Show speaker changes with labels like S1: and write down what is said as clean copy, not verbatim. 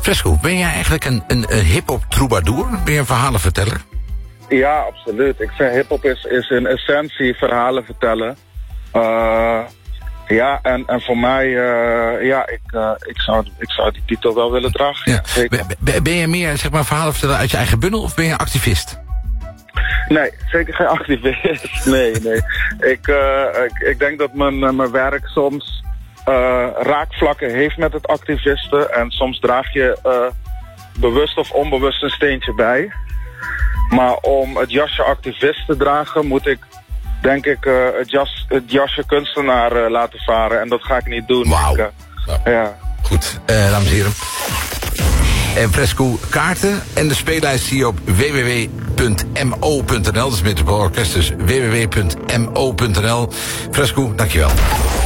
S1: Fresco, ben jij eigenlijk een hip-hop troubadour? Ben je een verhalenverteller?
S2: Ja, absoluut. Ik vind hip-hop is in essentie verhalen vertellen. Ja, en voor mij, ik zou die titel wel willen dragen.
S1: Ja. Ben je meer, zeg maar, verhalenverteller uit je eigen bundel of ben je activist?
S2: Nee, zeker geen activist. Nee. Ik denk dat mijn werk soms raakvlakken heeft met het activisten. En soms draag je bewust of onbewust een steentje bij. Maar om het jasje activist te dragen, moet ik, denk ik, het jasje kunstenaar laten varen. En dat ga ik niet doen.
S1: Wauw.
S2: Ja.
S1: Goed, dames en heren. En Fresco kaarten en de speellijst zie je op www.mo.nl. Dat is Metropool Orkest, dus www.mo.nl. Fresco, dankjewel.